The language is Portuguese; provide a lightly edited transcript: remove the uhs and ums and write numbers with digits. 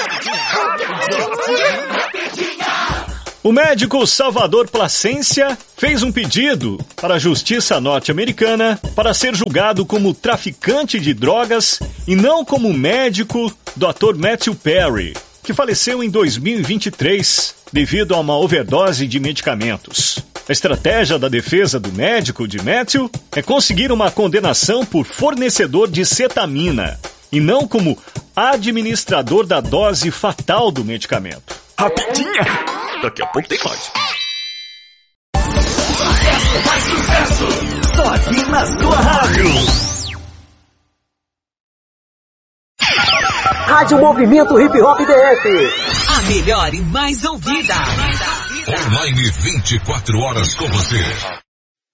O médico Salvador Plascencia fez um pedido para a justiça norte-americana para ser julgado como traficante de drogas e não como médico do ator Matthew Perry, que faleceu em 2023 devido a uma overdose de medicamentos. A estratégia da defesa do médico de Matthew é conseguir uma condenação por fornecedor de cetamina e não como administrador da dose fatal do medicamento. Rapidinha! Daqui a pouco tem mais. Sucesso! Só aqui na sua rádio. Rádio Movimento Hip Hop DF. A melhor e mais ouvida. Online 24 horas com você.